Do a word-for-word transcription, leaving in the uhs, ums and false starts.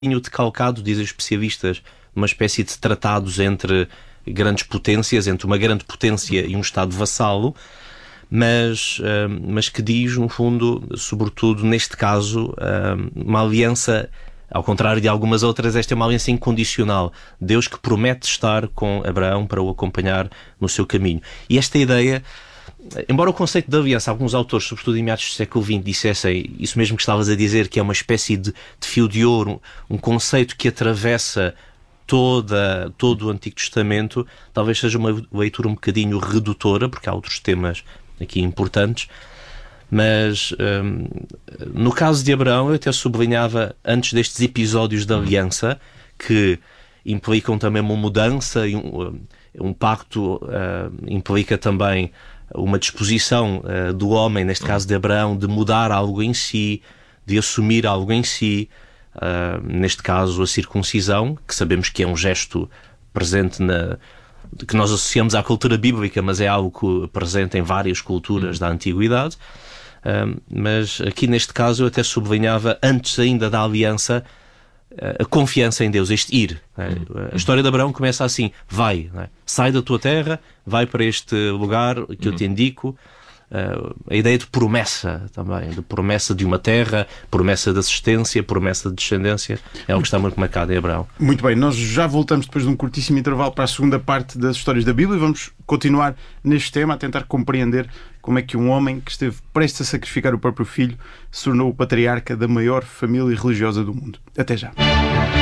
decalcado, dizem os especialistas, uma espécie de tratados entre grandes potências, entre uma grande potência e um Estado vassalo, mas, mas que diz, no fundo, sobretudo neste caso, uma aliança, ao contrário de algumas outras, esta é uma aliança incondicional. Deus que promete estar com Abraão para o acompanhar no seu caminho. E esta ideia, embora o conceito de aliança, alguns autores, sobretudo em meados do século vinte, dissessem isso mesmo que estavas a dizer, que é uma espécie de, de fio de ouro, um, um conceito que atravessa toda, todo o Antigo Testamento, talvez seja uma leitura um bocadinho redutora, porque há outros temas aqui importantes, mas hum, no caso de Abraão eu até sublinhava, antes destes episódios da aliança, que implicam também uma mudança, e um, um pacto uh, implica também uma disposição uh, do homem, neste caso de Abraão, de mudar algo em si, de assumir algo em si, uh, neste caso a circuncisão, que sabemos que é um gesto presente na... que nós associamos à cultura bíblica, mas é algo presente em várias culturas da Antiguidade. Um, mas aqui neste caso eu até sublinhava, antes ainda da aliança, a confiança em Deus, este ir. Né? A história de Abraão começa assim: vai, né? Sai da tua terra, vai para este lugar que eu te indico. Uh, a ideia de promessa também, de promessa de uma terra, promessa de assistência, promessa de descendência, é algo que está muito marcado em Abraão. Muito bem, nós já voltamos depois de um curtíssimo intervalo para a segunda parte das histórias da Bíblia e vamos continuar neste tema, a tentar compreender como é que um homem que esteve prestes a sacrificar o próprio filho se tornou o patriarca da maior família religiosa do mundo. Até já.